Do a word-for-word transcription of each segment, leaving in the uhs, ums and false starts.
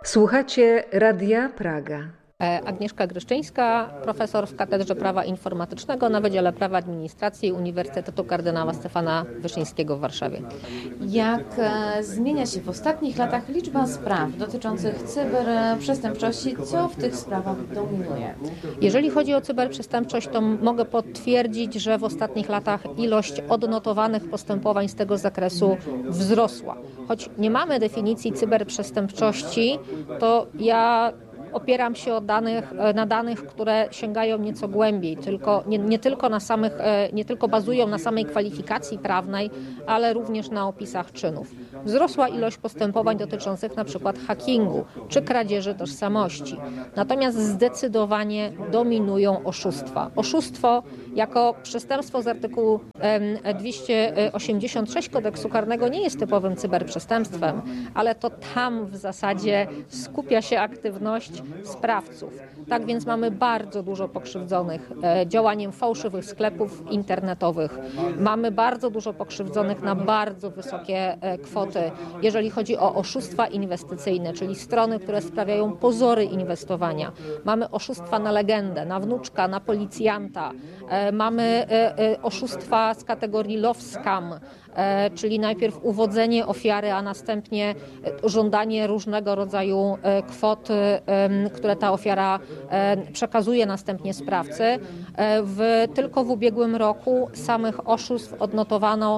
Słuchacie Radia Praga. Agnieszka Gryszczyńska, profesor w Katedrze Prawa Informatycznego na Wydziale Prawa Administracji Uniwersytetu Kardynała Stefana Wyszyńskiego w Warszawie. Jak zmienia się w ostatnich latach liczba spraw dotyczących cyberprzestępczości? Co w tych sprawach dominuje? Jeżeli chodzi o cyberprzestępczość, to mogę potwierdzić, że w ostatnich latach ilość odnotowanych postępowań z tego zakresu wzrosła. Choć nie mamy definicji cyberprzestępczości, to ja opieram się o danych, na danych, które sięgają nieco głębiej, tylko, nie, nie, tylko na samych, nie tylko bazują na samej kwalifikacji prawnej, ale również na opisach czynów. Wzrosła ilość postępowań dotyczących na przykład hackingu czy kradzieży tożsamości. Natomiast zdecydowanie dominują oszustwa. Oszustwo jako przestępstwo z artykułu dwieście osiemdziesiąt sześć Kodeksu Karnego nie jest typowym cyberprzestępstwem, ale to tam w zasadzie skupia się aktywność sprawców. Tak więc mamy bardzo dużo pokrzywdzonych działaniem fałszywych sklepów internetowych. Mamy bardzo dużo pokrzywdzonych na bardzo wysokie kwoty, jeżeli chodzi o oszustwa inwestycyjne, czyli strony, które sprawiają pozory inwestowania. Mamy oszustwa na legendę, na wnuczka, na policjanta. Mamy oszustwa z kategorii love scam, czyli najpierw uwodzenie ofiary, a następnie żądanie różnego rodzaju kwot, które ta ofiara przekazuje następnie sprawcy. W, tylko w ubiegłym roku samych oszustw odnotowano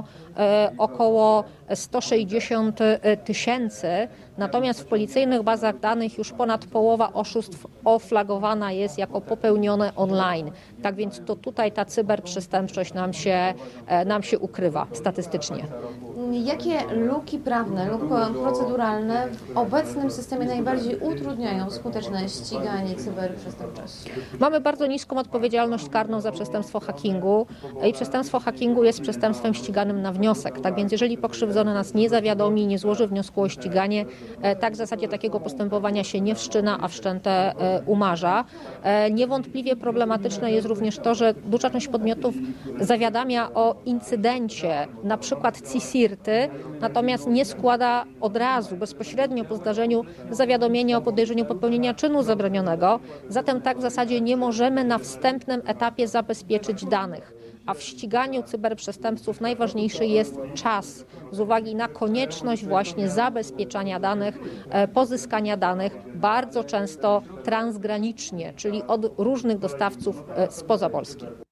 około sto sześćdziesiąt tysięcy, natomiast w policyjnych bazach danych już ponad połowa oszustw oflagowana jest jako popełnione online. Tak więc to tutaj ta cyberprzestępczość nam się, nam się ukrywa statystycznie. Jakie luki prawne lub proceduralne w obecnym systemie najbardziej utrudniają skuteczne ściganie cyberprzestępczości? Mamy bardzo niską odpowiedzialność karną za przestępstwo hackingu i przestępstwo hackingu jest przestępstwem ściganym na wniosek. Tak więc jeżeli pokrzywdzony nas nie zawiadomi, nie złoży wniosku o ściganie, tak w zasadzie takiego postępowania się nie wszczyna, a wszczęte umarza. Niewątpliwie problematyczne jest również to, że duża część podmiotów zawiadamia o incydencie, na przykład C S I R T, natomiast nie składa od razu, bezpośrednio po zdarzeniu zawiadomienia o podejrzeniu popełnienia czynu zabronionego. Zatem tak w zasadzie nie możemy na wstępnym etapie zabezpieczyć danych. A w ściganiu cyberprzestępców najważniejszy jest czas z uwagi na konieczność właśnie zabezpieczania danych, pozyskania danych bardzo często transgranicznie, czyli od różnych dostawców spoza Polski.